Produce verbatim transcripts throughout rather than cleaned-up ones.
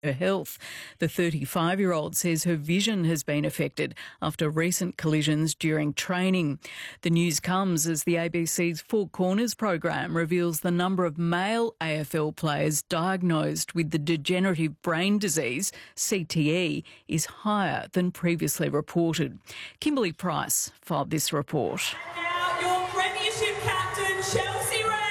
her health. The thirty-five-year-old says her vision has been affected after recent collisions during training. The news comes as the A B C's Four Corners program reveals the number of male A F L players diagnosed with the degenerative brain disease, C T E, is higher than previously reported. Kimberly Price filed this report. And now your Premiership captain, Chelsea Randall.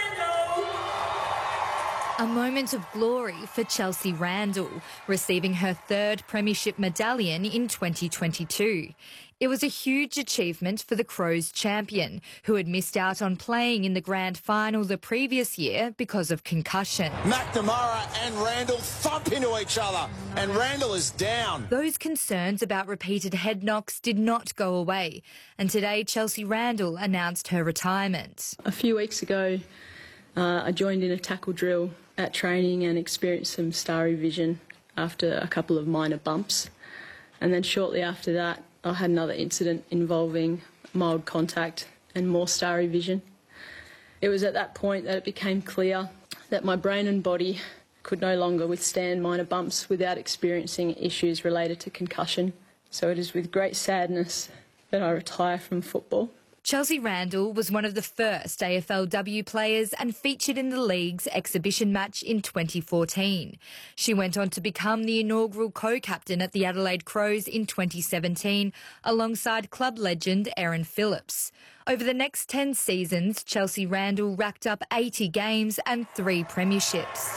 A moment of glory for Chelsea Randall, receiving her third Premiership medallion in twenty twenty-two. It was a huge achievement for the Crows champion, who had missed out on playing in the grand final the previous year because of concussion. McNamara and Randall thump into each other, and Randall is down. Those concerns about repeated head knocks did not go away, and today Chelsea Randall announced her retirement. A few weeks ago, uh, I joined in a tackle drill at training and experienced some starry vision after a couple of minor bumps. And then shortly after that, I had another incident involving mild contact and more starry vision. It was at that point that it became clear that my brain and body could no longer withstand minor bumps without experiencing issues related to concussion. So it is with great sadness that I retire from football. Chelsea Randall was one of the first A F L W players and featured in the league's exhibition match in twenty fourteen. She went on to become the inaugural co-captain at the Adelaide Crows in twenty seventeen, alongside club legend Erin Phillips. Over the next ten seasons, Chelsea Randall racked up eighty games and three premierships.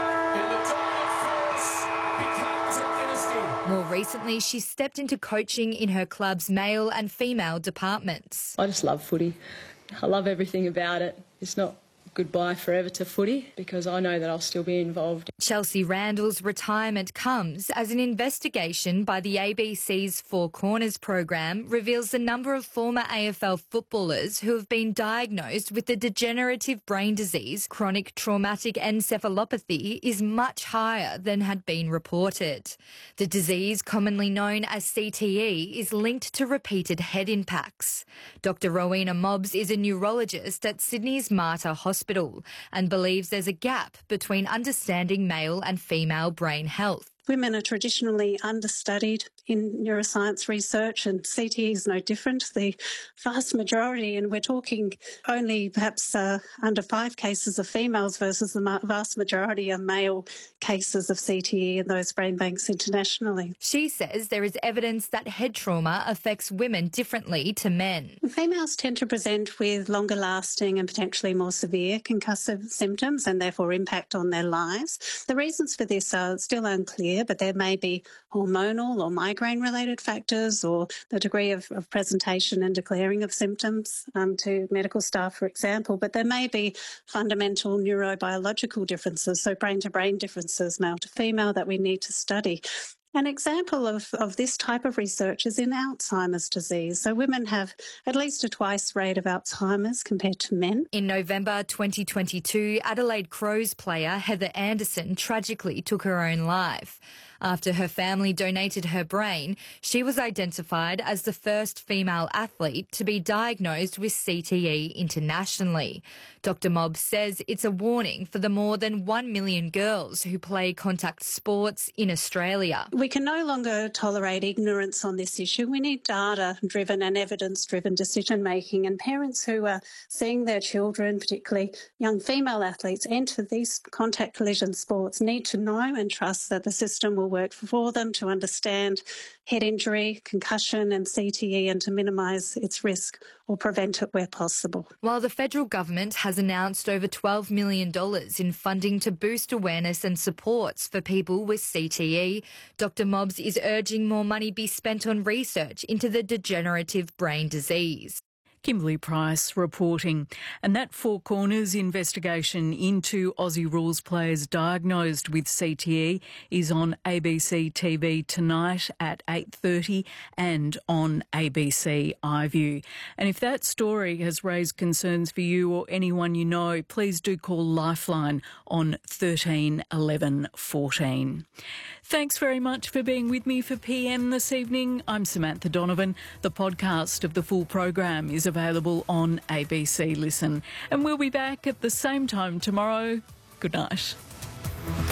More recently, she stepped into coaching in her club's male and female departments. I just love footy. I love everything about it. It's not goodbye forever to footy because I know that I'll still be involved. Chelsea Randall's retirement comes as an investigation by the A B C's Four Corners program reveals the number of former A F L footballers who have been diagnosed with the degenerative brain disease chronic traumatic encephalopathy is much higher than had been reported. The disease, commonly known as C T E, is linked to repeated head impacts. Doctor Rowena Mobbs is a neurologist at Sydney's Mater Hospital and believes there's a gap between understanding male and female brain health. Women are traditionally understudied in neuroscience research, and C T E is no different. The vast majority, and we're talking only perhaps uh, under five cases of females versus the ma- vast majority of male cases of C T E in those brain banks internationally. She says there is evidence that head trauma affects women differently to men. Females tend to present with longer lasting and potentially more severe concussive symptoms and therefore impact on their lives. The reasons for this are still unclear, but there may be hormonal or migraine-related factors or the degree of, of presentation and declaring of symptoms um, to medical staff, for example. But there may be fundamental neurobiological differences, so brain-to-brain differences, male to female, that we need to study. An example of, of this type of research is in Alzheimer's disease. So women have at least a twice rate of Alzheimer's compared to men. In November twenty twenty-two, Adelaide Crows player Heather Anderson tragically took her own life. After her family donated her brain, she was identified as the first female athlete to be diagnosed with C T E internationally. Doctor Mobbs says it's a warning for the more than one million girls who play contact sports in Australia. We can no longer tolerate ignorance on this issue. We need data-driven and evidence-driven decision-making, and parents who are seeing their children, particularly young female athletes, enter these contact collision sports need to know and trust that the system will work for them to understand head injury, concussion and C T E and to minimise its risk or prevent it where possible. While the federal government has announced over twelve million dollars in funding to boost awareness and supports for people with C T E, Doctor Mobbs is urging more money be spent on research into the degenerative brain disease. Kimberly Price reporting. And that Four Corners investigation into Aussie rules players diagnosed with C T E is on A B C T V tonight at eight thirty and on A B C iView. And if that story has raised concerns for you or anyone you know, please do call Lifeline on thirteen eleven fourteen. Thanks very much for being with me for P M this evening. I'm Samantha Donovan. The podcast of the full program is available on A B C Listen. And we'll be back at the same time tomorrow. Good night.